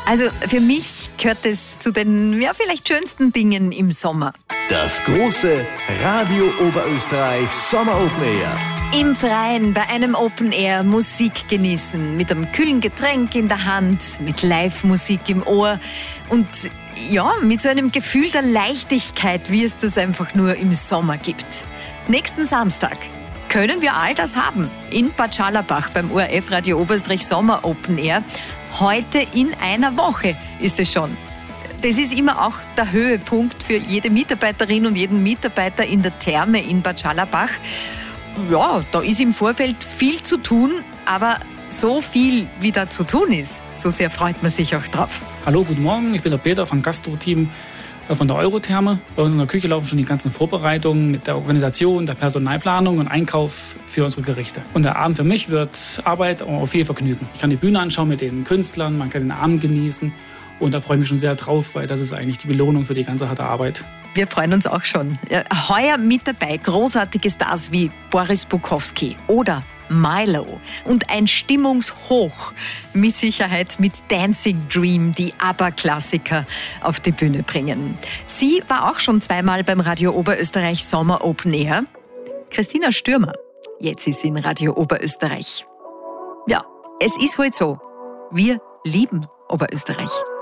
Also für mich gehört es zu den vielleicht schönsten Dingen im Sommer. Das große Radio Oberösterreich Sommer Open Air. Im Freien bei einem Open Air Musik genießen, mit einem kühlen Getränk in der Hand, mit Live-Musik im Ohr und ja, mit so einem Gefühl der Leichtigkeit, wie es das einfach nur im Sommer gibt. Nächsten Samstag können wir all das haben in Bad Scharlabach beim ORF Radio Oberösterreich Sommer Open Air. Heute in einer Woche ist es schon. Das ist immer auch der Höhepunkt für jede Mitarbeiterin und jeden Mitarbeiter in der Therme in Bad Scharlabach. Ja, da ist im Vorfeld viel zu tun, aber so viel, wie da zu tun ist, so sehr freut man sich auch drauf. Hallo, guten Morgen, ich bin der Peter vom Gastro-Team von der Eurotherme. Bei uns in der Küche laufen schon die ganzen Vorbereitungen mit der Organisation, der Personalplanung und Einkauf für unsere Gerichte. Und der Abend für mich wird Arbeit, aber auch viel Vergnügen. Ich kann die Bühne anschauen mit den Künstlern, man kann den Abend genießen. Und da freue ich mich schon sehr drauf, weil das ist eigentlich die Belohnung für die ganze harte Arbeit. Wir freuen uns auch schon. Ja, heuer mit dabei großartige Stars wie Boris Bukowski oder Milo und ein Stimmungshoch mit Sicherheit mit Dancing Dream, die ABBA-Klassiker auf die Bühne bringen. Sie war auch schon zweimal beim Radio Oberösterreich Sommer Open Air. Christina Stürmer, jetzt ist sie in Radio Oberösterreich. Ja, es ist halt so, wir lieben Oberösterreich.